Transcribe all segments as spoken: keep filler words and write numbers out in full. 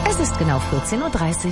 Es ist genau vierzehn Uhr dreißig.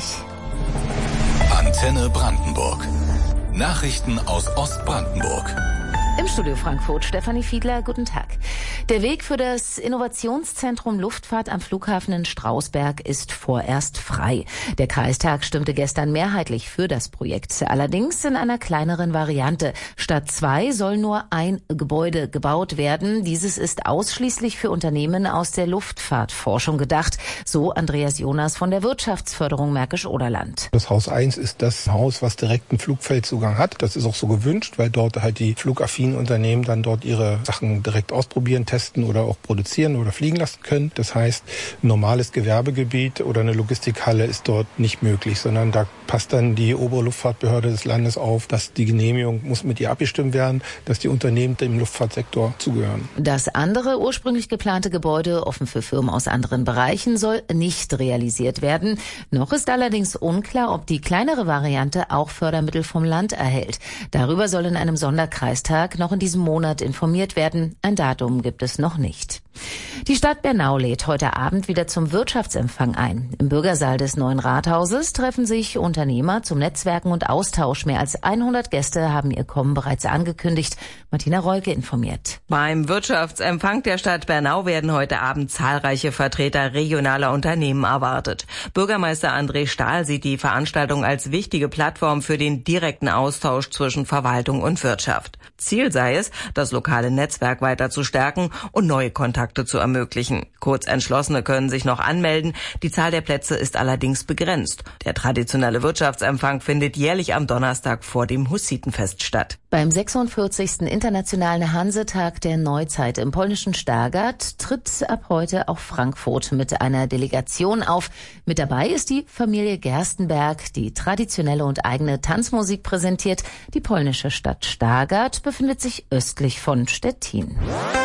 Antenne Brandenburg. Nachrichten aus Ostbrandenburg. Im Studio Frankfurt, Stefanie Fiedler, guten Tag. Der Weg für das Innovationszentrum Luftfahrt am Flughafen in Strausberg ist vorerst frei. Der Kreistag stimmte gestern mehrheitlich für das Projekt, allerdings in einer kleineren Variante. Statt zwei soll nur ein Gebäude gebaut werden. Dieses ist ausschließlich für Unternehmen aus der Luftfahrtforschung gedacht, so Andreas Jonas von der Wirtschaftsförderung Märkisch-Oderland. Das Haus eins ist das Haus, was direkten Flugfeldzugang hat. Das ist auch so gewünscht, weil dort halt die flugaffinen Unternehmen dann dort ihre Sachen direkt ausprobieren, testen oder auch produzieren oder fliegen lassen können. Das heißt, ein normales Gewerbegebiet oder eine Logistikhalle ist dort nicht möglich, sondern da passt dann die obere Luftfahrtbehörde des Landes auf, dass die Genehmigung muss mit ihr abgestimmt werden, dass die Unternehmen dem Luftfahrtsektor zugehören. Das andere ursprünglich geplante Gebäude, offen für Firmen aus anderen Bereichen, soll nicht realisiert werden. Noch ist allerdings unklar, ob die kleinere Variante auch Fördermittel vom Land erhält. Darüber soll in einem Sonderkreistag noch in diesem Monat informiert werden. Ein Datum gibt es noch nicht. Die Stadt Bernau lädt heute Abend wieder zum Wirtschaftsempfang ein. Im Bürgersaal des neuen Rathauses treffen sich Unternehmer zum Netzwerken und Austausch. Mehr als hundert Gäste haben ihr Kommen bereits angekündigt. Martina Rolke informiert. Beim Wirtschaftsempfang der Stadt Bernau werden heute Abend zahlreiche Vertreter regionaler Unternehmen erwartet. Bürgermeister André Stahl sieht die Veranstaltung als wichtige Plattform für den direkten Austausch zwischen Verwaltung und Wirtschaft. Ziel sei es, das lokale Netzwerk weiter zu stärken und neue Kontakte zu ermöglichen. Kurzentschlossene können sich noch anmelden. Die Zahl der Plätze ist allerdings begrenzt. Der traditionelle Wirtschaftsempfang findet jährlich am Donnerstag vor dem Hussitenfest statt. Beim sechsundvierzigsten Internationalen Hansetag der Neuzeit im polnischen Stargard tritt ab heute auch Frankfurt mit einer Delegation auf. Mit dabei ist die Familie Gerstenberg, die traditionelle und eigene Tanzmusik präsentiert. Die polnische Stadt Stargard befindet sich östlich von Stettin.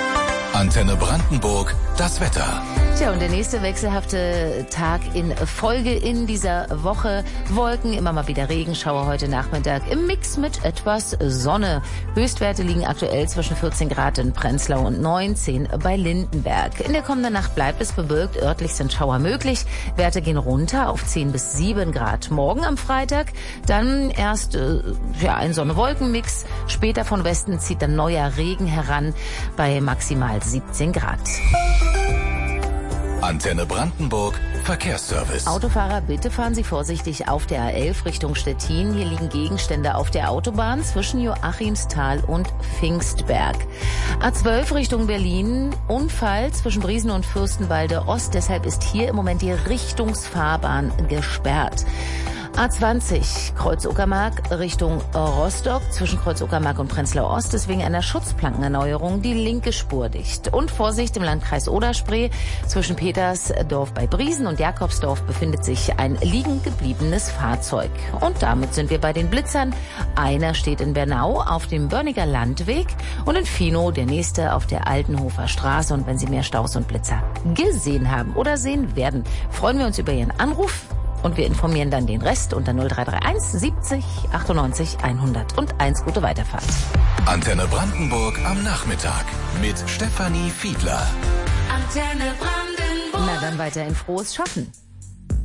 Antenne Brandenburg, das Wetter. Tja, und der nächste wechselhafte Tag in Folge in dieser Woche. Wolken, immer mal wieder Regenschauer heute Nachmittag im Mix mit etwas Sonne. Höchstwerte liegen aktuell zwischen vierzehn Grad in Prenzlau und neunzehn bei Lindenberg. In der kommenden Nacht bleibt es bewölkt, örtlich sind Schauer möglich. Werte gehen runter auf zehn bis sieben Grad. Morgen am Freitag dann erst äh, ja, ein Sonne-Wolken-Mix. Später von Westen zieht dann neuer Regen heran bei maximal siebzehn Grad. Antenne Brandenburg, Verkehrsservice. Autofahrer, bitte fahren Sie vorsichtig auf der A elf Richtung Stettin. Hier liegen Gegenstände auf der Autobahn zwischen Joachimsthal und Pfingstberg. A zwölf Richtung Berlin, Unfall zwischen Briesen und Fürstenwalde Ost. Deshalb ist hier im Moment die Richtungsfahrbahn gesperrt. A zwanzig Kreuz-Uckermark Richtung Rostock. Zwischen Kreuz-Uckermark und Prenzlau Ost ist wegen einer Schutzplankenerneuerung die linke Spur dicht. Und Vorsicht im Landkreis Oder-Spree. Zwischen Petersdorf bei Briesen und Jakobsdorf befindet sich ein liegen gebliebenes Fahrzeug. Und damit sind wir bei den Blitzern. Einer steht in Bernau auf dem Börniger Landweg und in Finow der nächste auf der Altenhofer Straße. Und wenn Sie mehr Staus und Blitzer gesehen haben oder sehen werden, freuen wir uns über Ihren Anruf. Und wir informieren dann den Rest unter null drei drei eins siebzig achtundneunzig hunderteins. Gute Weiterfahrt. Antenne Brandenburg am Nachmittag mit Stefanie Fiedler. Antenne Brandenburg. Na dann weiter in frohes Schaffen.